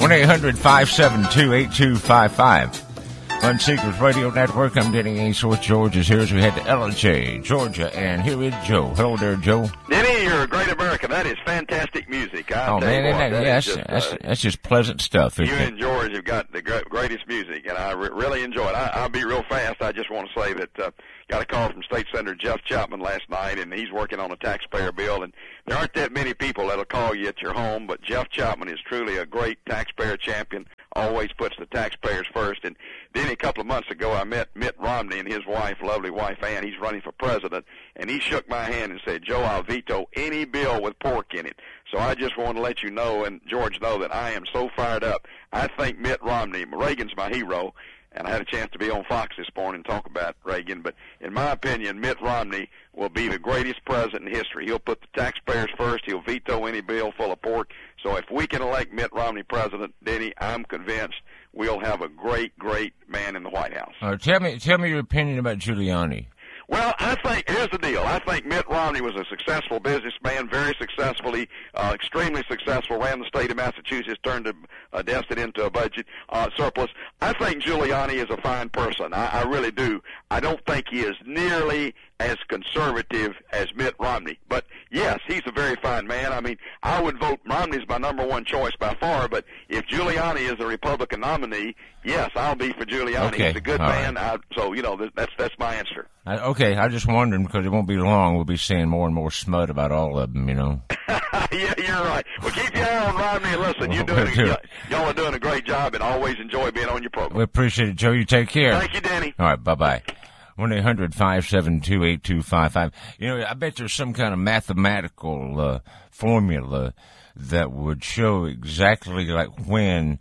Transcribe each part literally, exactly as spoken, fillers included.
one eight hundred five seven two eight two five five. Fun Seekers Radio Network. I'm Denny Ainsworth. George is here as we head to L J, Georgia. And here is Joe. Hello there, Joe. Denny, you're a great American. That is fantastic music. I'll oh, man. What, that, that yes, just, that's, uh, that's just pleasant stuff. You and George have got the greatest music, and I re- really enjoy it. I, I'll be real fast. I just want to say that uh, got a call from State Senator Jeff Chapman last night, and he's working on a taxpayer bill. And there aren't that many people that'll call you at your home, but Jeff Chapman is truly a great taxpayer champion, always puts the taxpayers first. And then a couple of months ago, I met Mitt Romney and his wife, lovely wife Ann. He's running for president, and he shook my hand and said, Joe, I'll veto any bill with pork in it. So I just want to let you know, and George know, that I am so fired up. I think Mitt Romney, Reagan's my hero, and I had a chance to be on Fox this morning and talk about Reagan. But in my opinion, Mitt Romney will be the greatest president in history. He'll put the taxpayers first. He'll veto any bill full of pork. So if we can elect Mitt Romney president, Denny, I'm convinced we'll have a great, great man in the White House. Uh, tell me, tell me your opinion about Giuliani. Well, I think, here's the deal. I think Mitt Romney was a successful businessman, very successfully, uh, extremely successful, ran the state of Massachusetts, turned a, a deficit into a budget uh, surplus. I think Giuliani is a fine person. I, I really do. I don't think he is nearly as conservative as Mitt Romney. But, yes, he's a very fine man. I mean, I would vote Romney's my number one choice by far, but if Giuliani is the Republican nominee, yes, I'll be for Giuliani. Okay. He's a good All man. right. I, so, you know, that's that's my answer. I, okay, I just wondered because it won't be long. We'll be seeing more and more smut about all of them, you know. Yeah, you're right. Well, keep your eye on Romney and listen. You're doing a, y'all are doing a great job, and always enjoy being on your program. We appreciate it, Joe. You take care. Thank you, Danny. All right, bye-bye. one eight hundred five seven two eight two five five. You know, I bet there's some kind of mathematical uh, formula that would show exactly like when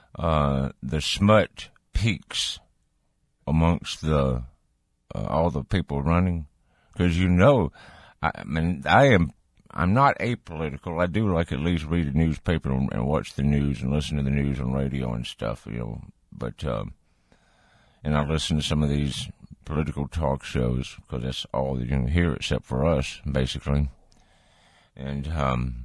uh, the smut peaks amongst the uh, all the people running. Because, you know, I, I mean, I am, I'm not apolitical. I do like at least read a newspaper and, and watch the news and listen to the news on radio and stuff, you know. But, um, and I listen to some of these political talk shows because that's all that you can hear except for us, basically. And, um,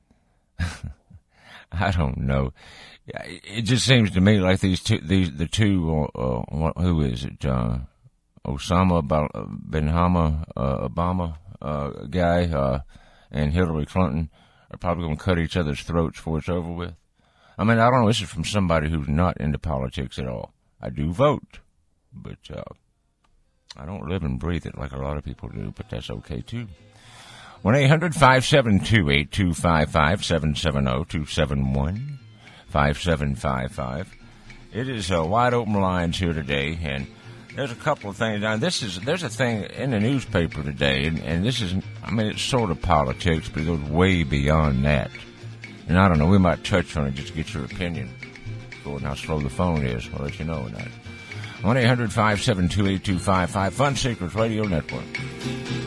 I don't know. It just seems to me like these two, these, the two, uh, who is it, uh, Osama bin Hama, uh, Obama, uh, guy, uh, and Hillary Clinton are probably going to cut each other's throats before it's over with. I mean, I don't know. This is from somebody who's not into politics at all. I do vote, but, uh, I don't live and breathe it like a lot of people do, but that's okay too. one eight hundred five seven two eight two five five, seven seven zero two seven one five seven five five. It is uh, wide open lines here today, and there's a couple of things. Now, this is there's a thing in the newspaper today, and, and this is, I mean, it's sort of politics, but it goes way beyond that. And I don't know, we might touch on it just to get your opinion. Go on how slow the phone is. I'll let you know that. one eight hundred five seven two eight two five five, Fun Seekers Radio Network.